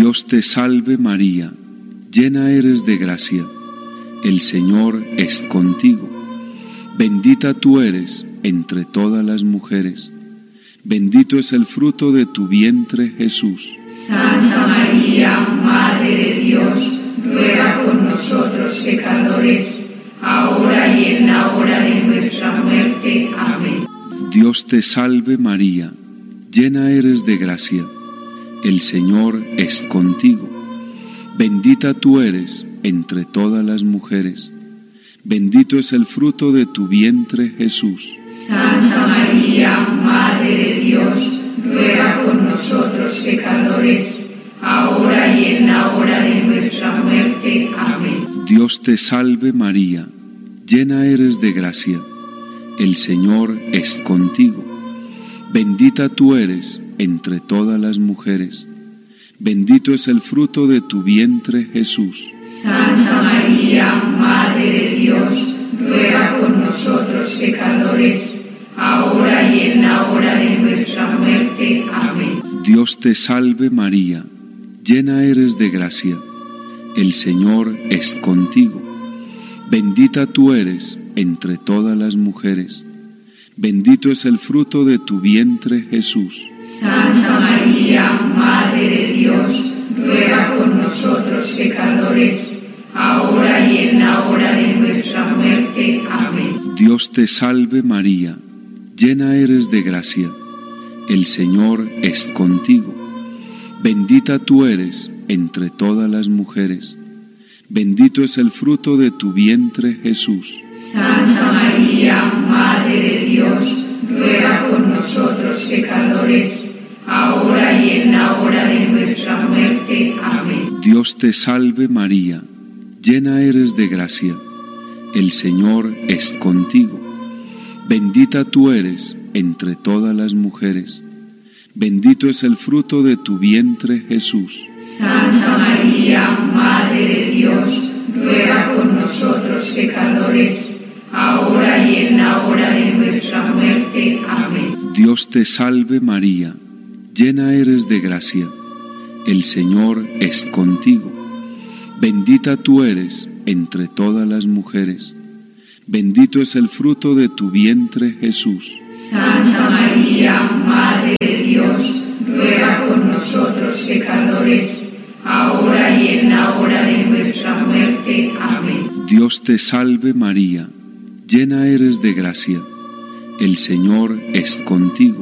Dios te salve María, llena eres de gracia, el Señor es contigo. Bendita tú eres entre todas las mujeres, bendito es el fruto de tu vientre Jesús. Santa María, Madre de Dios, ruega por nosotros pecadores, ahora y en la hora de nuestra muerte. Amén. Dios te salve María, llena eres de gracia, el Señor es contigo. Bendita tú eres entre todas las mujeres, bendito es el fruto de tu vientre Jesús. Santa María, Madre de Dios, ruega por nosotros pecadores, ahora y en la hora de nuestra muerte. Amén. Dios te salve María, llena eres de gracia, el Señor es contigo. Bendita tú eres entre todas las mujeres, bendito es el fruto de tu vientre Jesús. Santa María, Madre de Dios, ruega por nosotros pecadores, ahora y en la hora de nuestra muerte. Amén. Dios te salve María, llena eres de gracia, el Señor es contigo. Bendita tú eres entre todas las mujeres, bendito es el fruto de tu vientre Jesús. Santa María, Madre de Dios, ruega por nosotros pecadores, ahora y en la hora de nuestra muerte. Amén. Dios te salve María, llena eres de gracia, el Señor es contigo. Bendita tú eres entre todas las mujeres, bendito es el fruto de tu vientre Jesús. Santa María, Madre de Dios, ruega por nosotros pecadores, ahora y en la hora de nuestra muerte. Amén. Dios te salve María, llena eres de gracia, el Señor es contigo. Bendita tú eres entre todas las mujeres, bendito es el fruto de tu vientre Jesús. Santa María, Madre de Dios, ruega por nosotros pecadores, ahora y en la hora de nuestra muerte. Amén. Dios te salve María, llena eres de gracia, el Señor es contigo. Bendita tú eres entre todas las mujeres, bendito es el fruto de tu vientre Jesús. Santa María, Madre de Dios, ruega por nosotros pecadores, ahora y en la hora de nuestra muerte. Amén. Dios te salve María, llena eres de gracia, el Señor es contigo.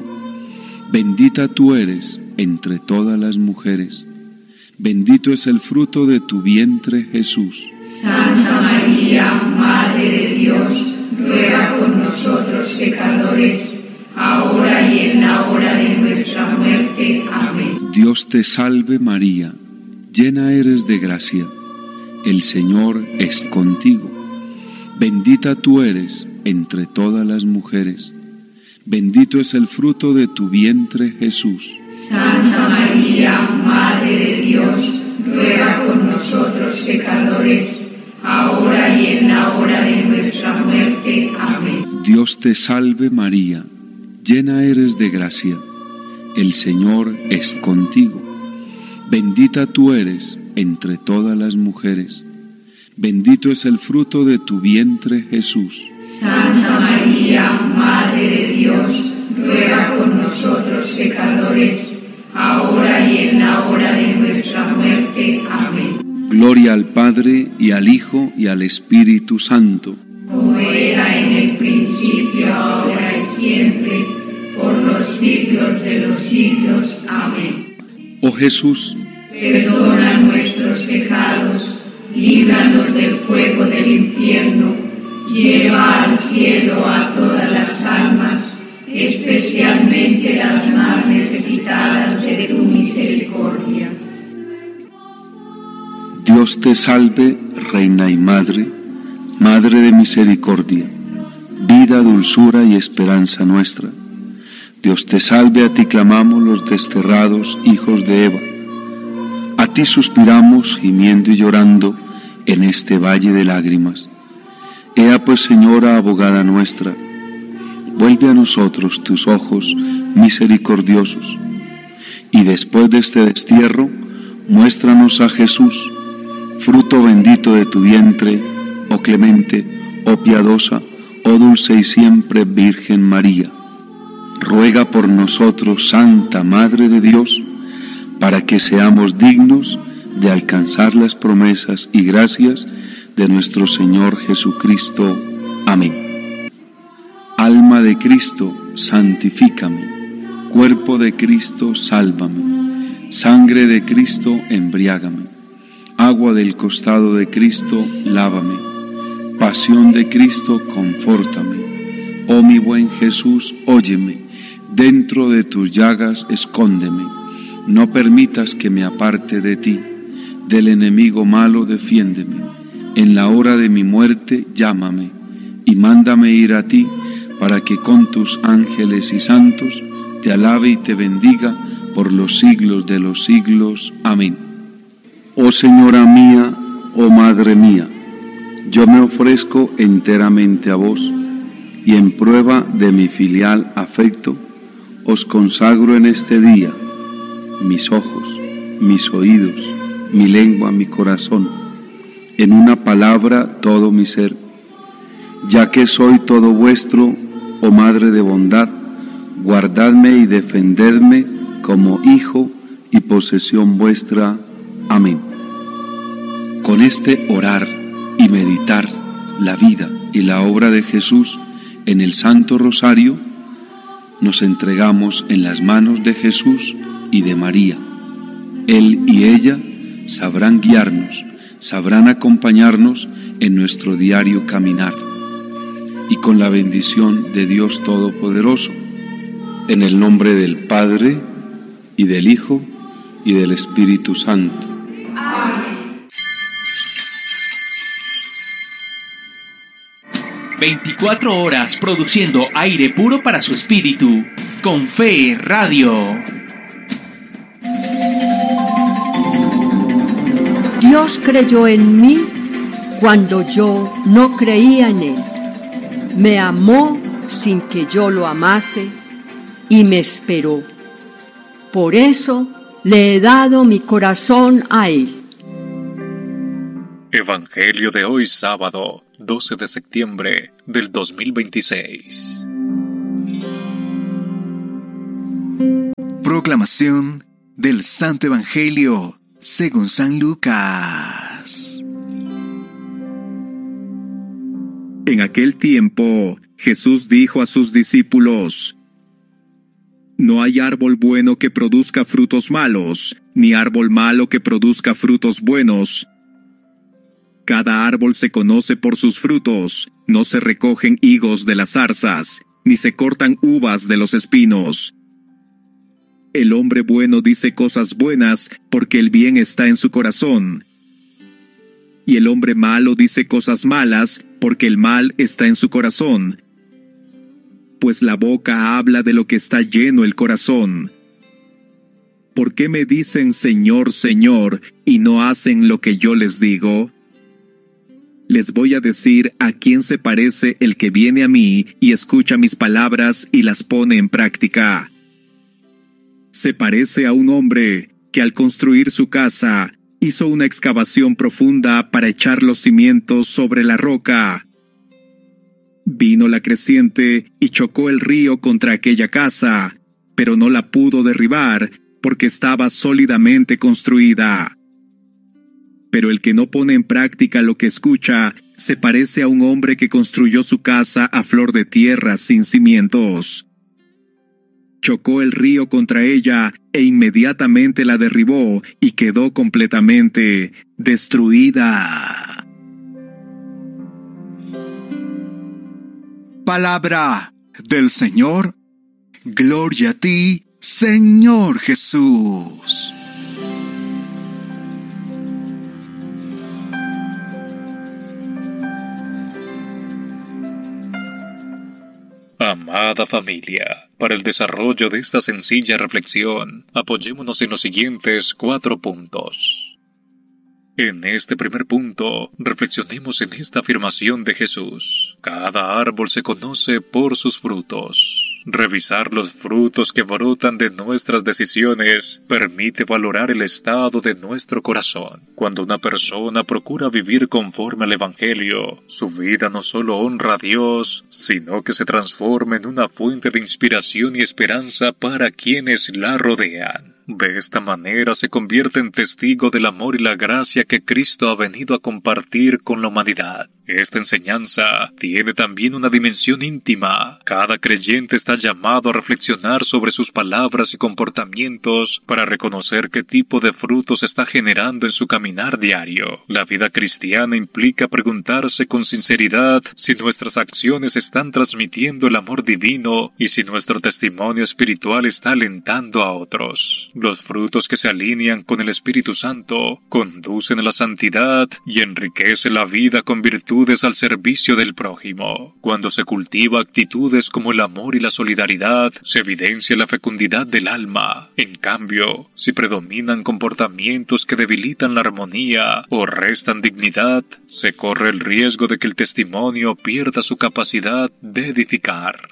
Bendita tú eres entre todas las mujeres, bendito es el fruto de tu vientre Jesús. Santa María, Madre de Dios, ruega por nosotros pecadores, ahora y en la hora de nuestra muerte. Amén. Dios te salve María, llena eres de gracia, el Señor es contigo. Bendita tú eres entre todas las mujeres, bendito es el fruto de tu vientre Jesús. Santa María, Madre de Dios, ruega por nosotros pecadores, ahora y en la hora de nuestra muerte. Amén. Dios te salve María, llena eres de gracia, el Señor es contigo. Bendita tú eres entre todas las mujeres, bendito es el fruto de tu vientre Jesús. Santa María, Madre de Dios, ruega por nosotros pecadores, ahora y en la hora de nuestra muerte. Amén. Gloria al Padre, y al Hijo, y al Espíritu Santo. Como era en el principio, ahora y siempre, por los siglos de los siglos. Amén. Oh Jesús, perdona nuestros pecados, líbranos del fuego del infierno, lleva al cielo a todas las almas, especialmente las más necesitadas de tu misericordia. Dios te salve, Reina y Madre, Madre de misericordia, vida, dulzura y esperanza nuestra. Dios te salve, a ti clamamos los desterrados hijos de Eva. A ti suspiramos, gimiendo y llorando, en este valle de lágrimas. Ea pues, Señora, abogada nuestra, vuelve a nosotros tus ojos misericordiosos, y después de este destierro, Muéstranos a Jesús, fruto bendito de tu vientre, oh clemente, oh piadosa, oh dulce y siempre Virgen María. Ruega por nosotros, Santa Madre de Dios, para que seamos dignos de alcanzar las promesas y gracias de nuestro Señor Jesucristo. Amén. Alma de Cristo, santifícame. Cuerpo de Cristo, sálvame. Sangre de Cristo, embriágame. Agua del costado de Cristo, lávame. Pasión de Cristo, confórtame. Oh mi buen Jesús, óyeme. Dentro de tus llagas, escóndeme. No permitas que me aparte de ti. Del enemigo malo, defiéndeme. En la hora de mi muerte, llámame. Y mándame ir a ti, para que con tus ángeles y santos te alabe y te bendiga por los siglos de los siglos. Amén. Oh Señora mía, oh Madre mía, yo me ofrezco enteramente a vos, y en prueba de mi filial afecto, os consagro en este día mis ojos, mis oídos, mi lengua, mi corazón, en una palabra todo mi ser, ya que soy todo vuestro, oh Madre de bondad, guardadme y defendedme como hijo y posesión vuestra. Amén. Con este orar y meditar la vida y la obra de Jesús en el Santo Rosario, nos entregamos en las manos de Jesús y de María. Él y ella sabrán guiarnos, sabrán acompañarnos en nuestro diario caminar. Y con la bendición de Dios Todopoderoso, en el nombre del Padre, y del Hijo, y del Espíritu Santo. Amén. 24 horas produciendo aire puro para su espíritu. Con Fe Radio. Dios creyó en mí cuando yo no creía en Él. Me amó sin que yo lo amase y me esperó. Por eso le he dado mi corazón a Él. Evangelio de hoy, sábado 12 de septiembre del 2026. Proclamación del Santo Evangelio según San Lucas. En aquel tiempo, Jesús dijo a sus discípulos: No hay árbol bueno que produzca frutos malos, ni árbol malo que produzca frutos buenos. Cada árbol se conoce por sus frutos. No se recogen higos de las zarzas, ni se cortan uvas de los espinos. El hombre bueno dice cosas buenas porque el bien está en su corazón. Y el hombre malo dice cosas malas porque el mal está en su corazón. Pues la boca habla de lo que está lleno el corazón. ¿Por qué me dicen Señor, Señor, y no hacen lo que yo les digo? Les voy a decir a quién se parece el que viene a mí y escucha mis palabras y las pone en práctica. Se parece a un hombre que al construir su casa hizo una excavación profunda para echar los cimientos sobre la roca. Vino la creciente y chocó el río contra aquella casa, pero no la pudo derribar porque estaba sólidamente construida. Pero el que no pone en práctica lo que escucha se parece a un hombre que construyó su casa a flor de tierra sin cimientos. Chocó el río contra ella e inmediatamente la derribó y quedó completamente destruida. Palabra del Señor. Gloria a ti, Señor Jesús. Amada familia, para el desarrollo de esta sencilla reflexión, apoyémonos en los siguientes 4 puntos. En este primer punto, reflexionemos en esta afirmación de Jesús: cada árbol se conoce por sus frutos. Revisar los frutos que brotan de nuestras decisiones permite valorar el estado de nuestro corazón. Cuando una persona procura vivir conforme al Evangelio, su vida no solo honra a Dios, sino que se transforma en una fuente de inspiración y esperanza para quienes la rodean. De esta manera se convierte en testigo del amor y la gracia que Cristo ha venido a compartir con la humanidad. Esta enseñanza tiene también una dimensión íntima. Cada creyente está llamado a reflexionar sobre sus palabras y comportamientos para reconocer qué tipo de frutos está generando en su caminar diario. La vida cristiana implica preguntarse con sinceridad si nuestras acciones están transmitiendo el amor divino y si nuestro testimonio espiritual está alentando a otros. Los frutos que se alinean con el Espíritu Santo conducen a la santidad y enriquecen la vida con virtudes al servicio del prójimo. Cuando se cultiva actitudes como el amor y la solidaridad, se evidencia la fecundidad del alma. En cambio, si predominan comportamientos que debilitan la armonía o restan dignidad, se corre el riesgo de que el testimonio pierda su capacidad de edificar.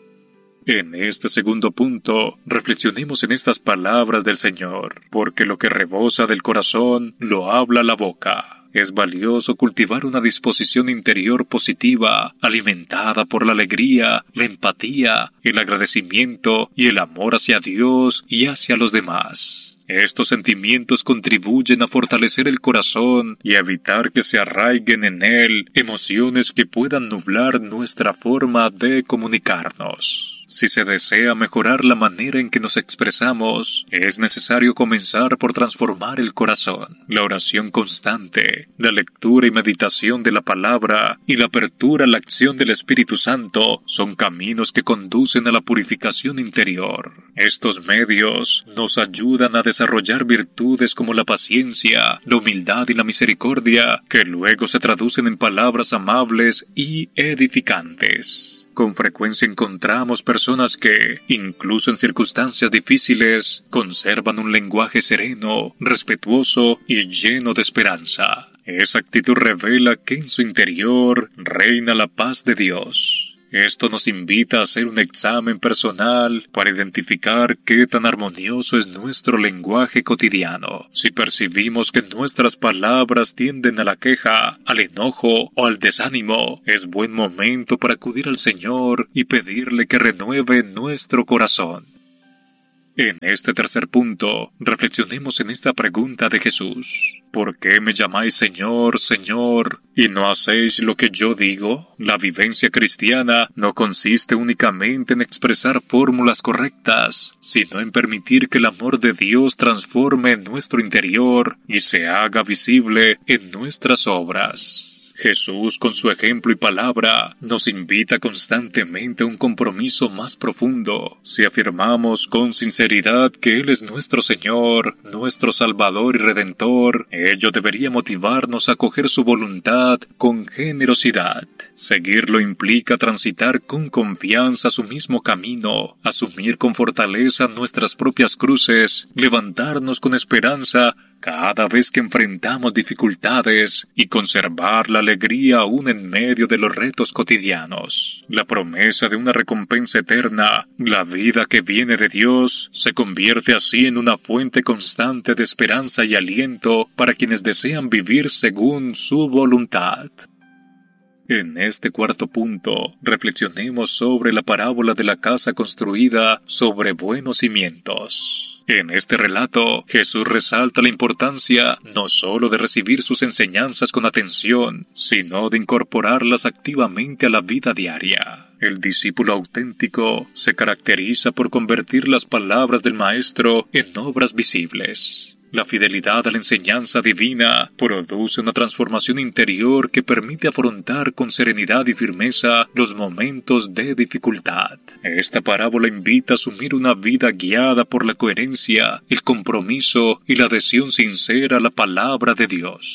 En este segundo punto, reflexionemos en estas palabras del Señor, porque lo que rebosa del corazón lo habla la boca. Es valioso cultivar una disposición interior positiva, alimentada por la alegría, la empatía, el agradecimiento y el amor hacia Dios y hacia los demás. Estos sentimientos contribuyen a fortalecer el corazón y a evitar que se arraiguen en él emociones que puedan nublar nuestra forma de comunicarnos. Si se desea mejorar la manera en que nos expresamos, es necesario comenzar por transformar el corazón. La oración constante, la lectura y meditación de la palabra y la apertura a la acción del Espíritu Santo son caminos que conducen a la purificación interior. Estos medios nos ayudan a desarrollar virtudes como la paciencia, la humildad y la misericordia, que luego se traducen en palabras amables y edificantes. Con frecuencia encontramos personas que, incluso en circunstancias difíciles, conservan un lenguaje sereno, respetuoso y lleno de esperanza. Esa actitud revela que en su interior reina la paz de Dios. Esto nos invita a hacer un examen personal para identificar qué tan armonioso es nuestro lenguaje cotidiano. Si percibimos que nuestras palabras tienden a la queja, al enojo o al desánimo, es buen momento para acudir al Señor y pedirle que renueve nuestro corazón. En este tercer punto, reflexionemos en esta pregunta de Jesús. ¿Por qué me llamáis Señor, Señor, y no hacéis lo que yo digo? La vivencia cristiana no consiste únicamente en expresar fórmulas correctas, sino en permitir que el amor de Dios transforme nuestro interior y se haga visible en nuestras obras. Jesús, con su ejemplo y palabra, nos invita constantemente a un compromiso más profundo. Si afirmamos con sinceridad que Él es nuestro Señor, nuestro Salvador y Redentor, ello debería motivarnos a acoger su voluntad con generosidad. Seguirlo implica transitar con confianza su mismo camino, asumir con fortaleza nuestras propias cruces, levantarnos con esperanza cada vez que enfrentamos dificultades y conservar la alegría aún en medio de los retos cotidianos. La promesa de una recompensa eterna, la vida que viene de Dios, se convierte así en una fuente constante de esperanza y aliento para quienes desean vivir según su voluntad. En este cuarto punto, reflexionemos sobre la parábola de la casa construida sobre buenos cimientos. En este relato, Jesús resalta la importancia no solo de recibir sus enseñanzas con atención, sino de incorporarlas activamente a la vida diaria. El discípulo auténtico se caracteriza por convertir las palabras del Maestro en obras visibles. La fidelidad a la enseñanza divina produce una transformación interior que permite afrontar con serenidad y firmeza los momentos de dificultad. Esta parábola invita a asumir una vida guiada por la coherencia, el compromiso y la adhesión sincera a la palabra de Dios.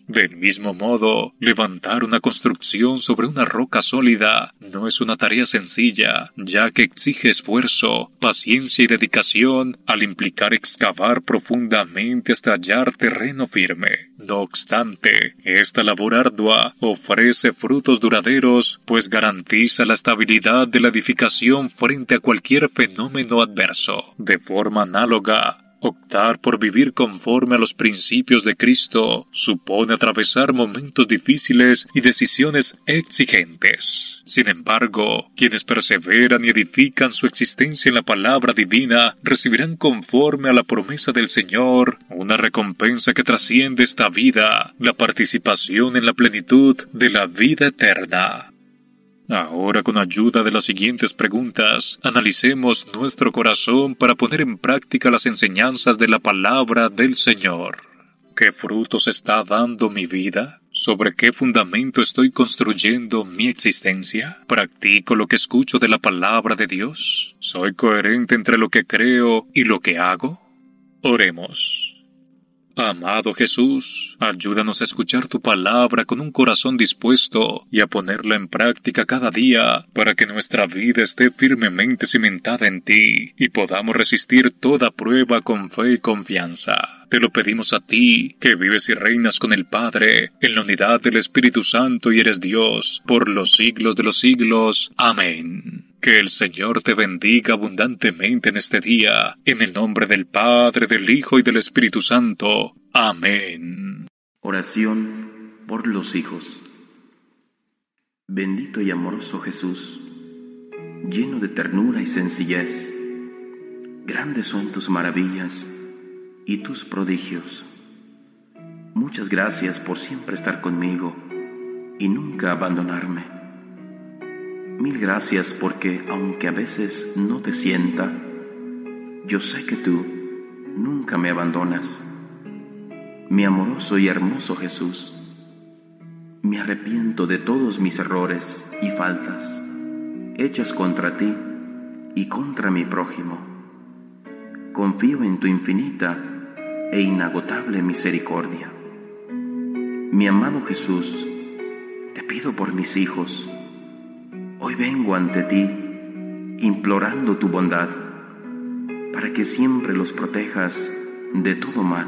Del mismo modo, levantar una construcción sobre una roca sólida no es una tarea sencilla, ya que exige esfuerzo, paciencia y dedicación al implicar excavar profundamente hasta hallar terreno firme. No obstante, esta labor ardua ofrece frutos duraderos, pues garantiza la estabilidad de la edificación frente a cualquier fenómeno adverso. De forma análoga, optar por vivir conforme a los principios de Cristo supone atravesar momentos difíciles y decisiones exigentes. Sin embargo, quienes perseveran y edifican su existencia en la palabra divina recibirán conforme a la promesa del Señor una recompensa que trasciende esta vida, la participación en la plenitud de la vida eterna. Ahora, con ayuda de las siguientes preguntas, analicemos nuestro corazón para poner en práctica las enseñanzas de la palabra del Señor. ¿Qué frutos está dando mi vida? ¿Sobre qué fundamento estoy construyendo mi existencia? ¿Practico lo que escucho de la palabra de Dios? ¿Soy coherente entre lo que creo y lo que hago? Oremos. Amado Jesús, ayúdanos a escuchar tu palabra con un corazón dispuesto y a ponerla en práctica cada día para que nuestra vida esté firmemente cimentada en ti y podamos resistir toda prueba con fe y confianza. Te lo pedimos a ti, que vives y reinas con el Padre, en la unidad del Espíritu Santo y eres Dios, por los siglos de los siglos. Amén. Que el Señor te bendiga abundantemente en este día, en el nombre del Padre, del Hijo y del Espíritu Santo. Amén. Oración por los hijos. Bendito y amoroso Jesús, lleno de ternura y sencillez, grandes son tus maravillas y tus prodigios. Muchas gracias por siempre estar conmigo y nunca abandonarme. Mil gracias porque, aunque a veces no te sienta, yo sé que tú nunca me abandonas. Mi amoroso y hermoso Jesús, me arrepiento de todos mis errores y faltas, hechas contra ti y contra mi prójimo. Confío en tu infinita e inagotable misericordia. Mi amado Jesús, te pido por mis hijos. Hoy vengo ante ti, implorando tu bondad, para que siempre los protejas de todo mal.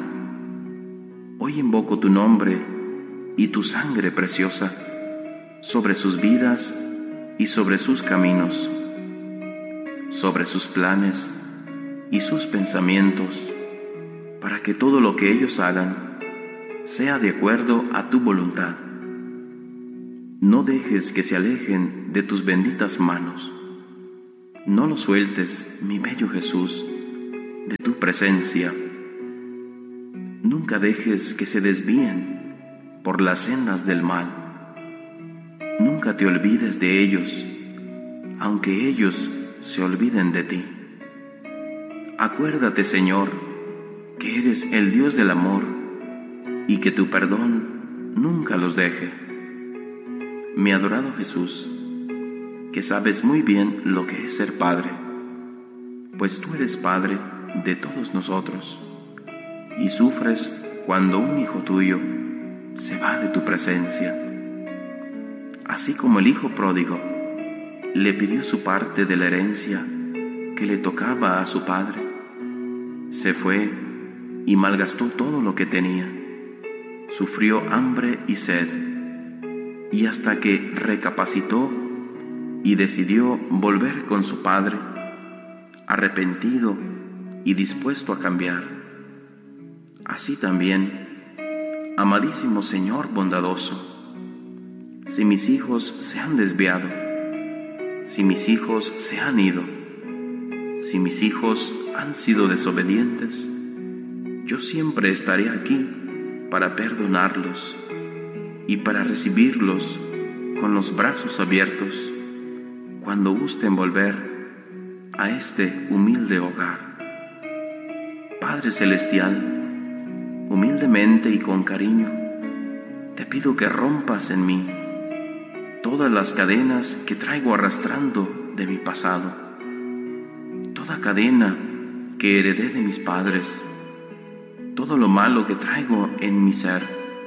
Hoy invoco tu nombre y tu sangre preciosa sobre sus vidas y sobre sus caminos, sobre sus planes y sus pensamientos, para que todo lo que ellos hagan sea de acuerdo a tu voluntad. No dejes que se alejen de tus benditas manos. No los sueltes, mi bello Jesús, de tu presencia. Nunca dejes que se desvíen por las sendas del mal. Nunca te olvides de ellos, aunque ellos se olviden de ti. Acuérdate, Señor, que eres el Dios del amor y que tu perdón nunca los deje. Mi adorado Jesús, que sabes muy bien lo que es ser padre, pues tú eres padre de todos nosotros, y sufres cuando un hijo tuyo se va de tu presencia. Así como el hijo pródigo le pidió su parte de la herencia que le tocaba a su padre, se fue y malgastó todo lo que tenía, sufrió hambre y sed, y hasta que recapacitó y decidió volver con su padre, arrepentido y dispuesto a cambiar. Así también, amadísimo Señor bondadoso, si mis hijos se han desviado, si mis hijos se han ido, si mis hijos han sido desobedientes, yo siempre estaré aquí para perdonarlos y para recibirlos con los brazos abiertos cuando gusten volver a este humilde hogar. Padre Celestial, humildemente y con cariño, te pido que rompas en mí todas las cadenas que traigo arrastrando de mi pasado, toda cadena que heredé de mis padres, todo lo malo que traigo en mi ser.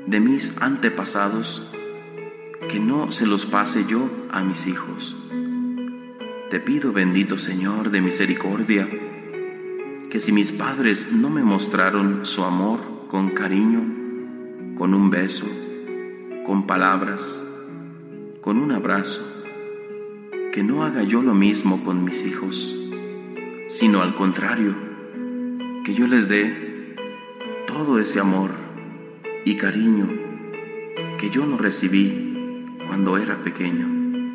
de mis antepasados, que no se los pase yo a mis hijos. Te pido, bendito Señor de misericordia, que si mis padres no me mostraron su amor con cariño, con un beso, con palabras, con un abrazo, que no haga yo lo mismo con mis hijos, sino al contrario, que yo les dé todo ese amor y cariño que yo no recibí cuando era pequeño.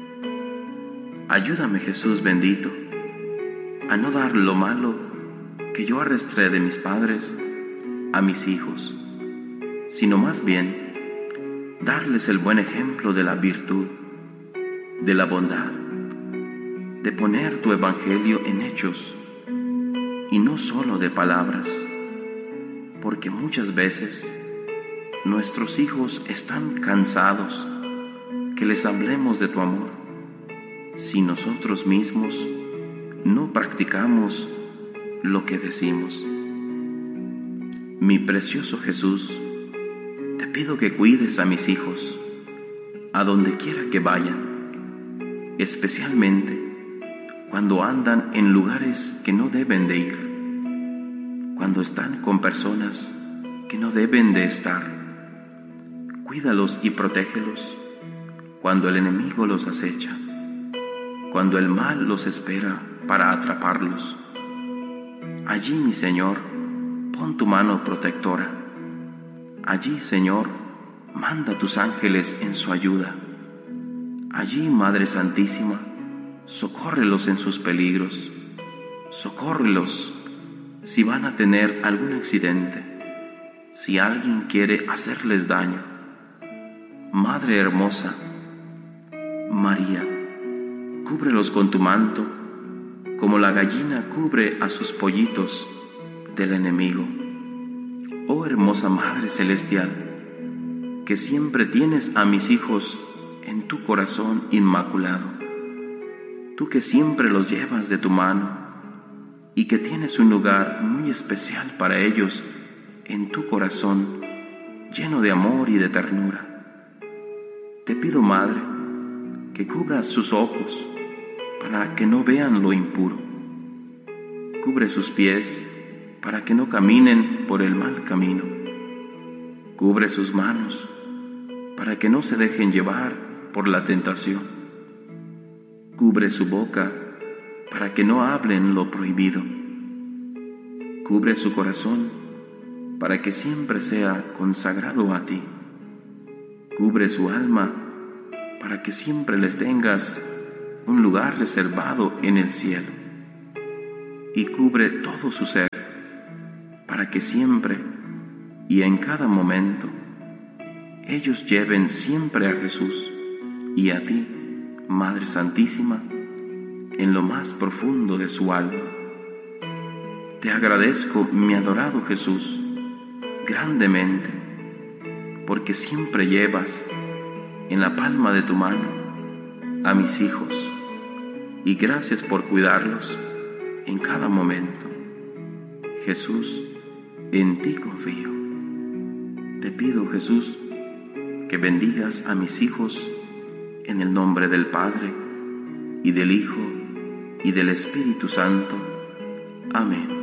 Ayúdame, Jesús bendito, a no dar lo malo que yo arrastré de mis padres a mis hijos, sino más bien darles el buen ejemplo de la virtud, de la bondad, de poner tu evangelio en hechos y no solo de palabras, porque muchas veces nuestros hijos están cansados que les hablemos de tu amor si nosotros mismos no practicamos lo que decimos. Mi precioso Jesús, te pido que cuides a mis hijos a donde quiera que vayan, especialmente cuando andan en lugares que no deben de ir, cuando están con personas que no deben de estar. Cuídalos y protégelos cuando el enemigo los acecha, cuando el mal los espera para atraparlos. Allí, mi Señor, pon tu mano protectora. Allí, Señor, manda tus ángeles en su ayuda. Allí, Madre Santísima, socórrelos en sus peligros. Socórrelos si van a tener algún accidente, si alguien quiere hacerles daño. Madre hermosa, María, cúbrelos con tu manto, como la gallina cubre a sus pollitos del enemigo. Oh hermosa Madre Celestial, que siempre tienes a mis hijos en tu corazón inmaculado, tú que siempre los llevas de tu mano y que tienes un lugar muy especial para ellos en tu corazón, lleno de amor y de ternura. Te pido, Madre, que cubras sus ojos para que no vean lo impuro. Cubre sus pies para que no caminen por el mal camino. Cubre sus manos para que no se dejen llevar por la tentación. Cubre su boca para que no hablen lo prohibido. Cubre su corazón para que siempre sea consagrado a ti. Cubre su alma para que siempre les tengas un lugar reservado en el cielo. Y cubre todo su ser para que siempre y en cada momento ellos lleven siempre a Jesús y a ti, Madre Santísima, en lo más profundo de su alma. Te agradezco, mi adorado Jesús, grandemente, porque siempre llevas en la palma de tu mano a mis hijos, y gracias por cuidarlos en cada momento. Jesús, en ti confío. Te pido, Jesús, que bendigas a mis hijos en el nombre del Padre, y del Hijo, y del Espíritu Santo. Amén.